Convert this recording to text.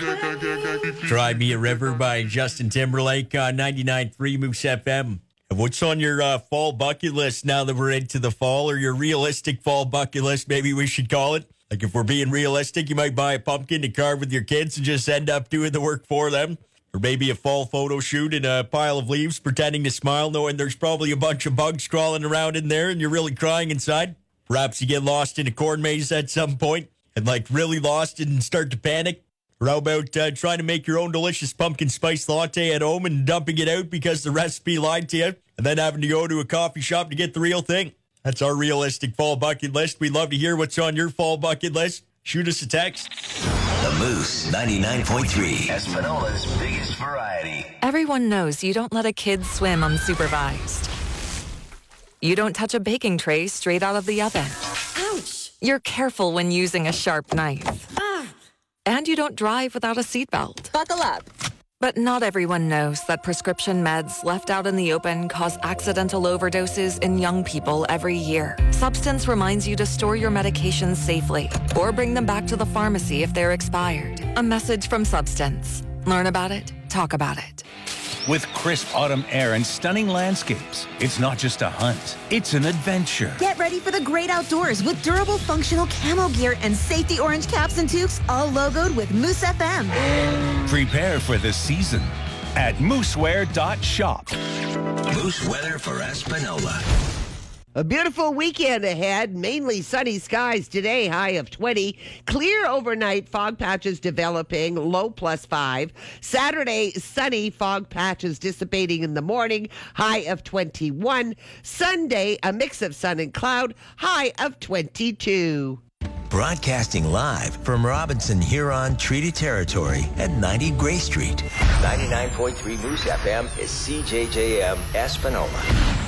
Try Me a River by Justin Timberlake on 99.3 Moose FM. What's on your fall bucket list now that we're into the fall, or your realistic fall bucket list, maybe we should call it? Like, if we're being realistic, you might buy a pumpkin to carve with your kids and just end up doing the work for them. Or maybe a fall photo shoot in a pile of leaves, pretending to smile, knowing there's probably a bunch of bugs crawling around in there and you're really crying inside. Perhaps you get lost in a corn maze at some point and, like, really lost and start to panic. Or how about trying to make your own delicious pumpkin spice latte at home and dumping it out because the recipe lied to you, and then having to go to a coffee shop to get the real thing? That's our realistic fall bucket list. We'd love to hear what's on your fall bucket list. Shoot us a text. The Moose 99.3, Espinola's biggest variety. Everyone knows you don't let a kid swim unsupervised. You don't touch a baking tray straight out of the oven. Ouch! You're careful when using a sharp knife. And you don't drive without a seatbelt. Buckle up. But not everyone knows that prescription meds left out in the open cause accidental overdoses in young people every year. Substance reminds you to store your medications safely or bring them back to the pharmacy if they're expired. A message from Substance. Learn about it, talk about it. With crisp autumn air and stunning landscapes, it's not just a hunt, it's an adventure. Get ready for the great outdoors with durable, functional camo gear and safety orange caps and toques, all logoed with Moose FM. Prepare for the season at moosewear.shop. Moose weather for Espinola. A beautiful weekend ahead, mainly sunny skies today, high of 20. Clear overnight, fog patches developing, low +5. Saturday, sunny, fog patches dissipating in the morning, high of 21. Sunday, a mix of sun and cloud, high of 22. Broadcasting live from Robinson Huron Treaty Territory at 90 Gray Street. 99.3 Moose FM is CJJM Espinola.